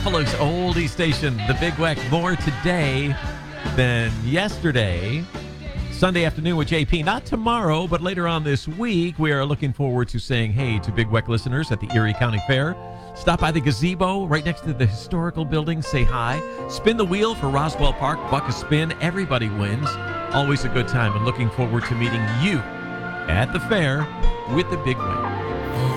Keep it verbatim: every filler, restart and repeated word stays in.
Buffalo's oldie station, the Big Weck. More today than yesterday. Sunday afternoon with J P. Not tomorrow, but later on this week, we are looking forward to saying hey to Big Weck listeners at the Erie County Fair. Stop by the gazebo right next to the historical building. Say hi. Spin the wheel for Roswell Park. Buck a spin. Everybody wins. Always a good time, and looking forward to meeting you at the fair with the Big Weck.